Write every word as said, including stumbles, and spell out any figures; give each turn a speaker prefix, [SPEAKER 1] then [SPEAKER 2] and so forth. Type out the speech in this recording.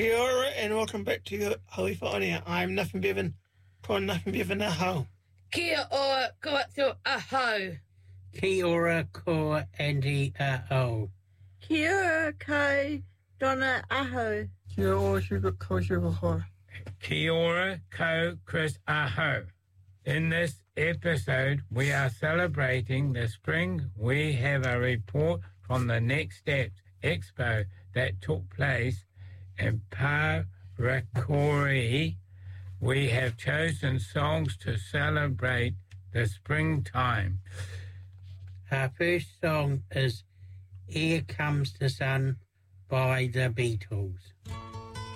[SPEAKER 1] Kia ora and welcome back to Hui Whaonea. I'm Nothing Bevan, ko Nothing Bevan Aho.
[SPEAKER 2] Kia ora ko atu aho.
[SPEAKER 3] Kia ora ko Andy Aho.
[SPEAKER 4] Kia ora kai Donna Aho.
[SPEAKER 5] Kia ora sugar ko sugar ho.
[SPEAKER 6] Kia ora ko Chris Aho. In this episode, we are celebrating the spring. We have a report from the Next Steps Expo that took place in Parakori. We have chosen songs to celebrate the springtime.
[SPEAKER 3] Our first song is Here Comes the Sun by the Beatles.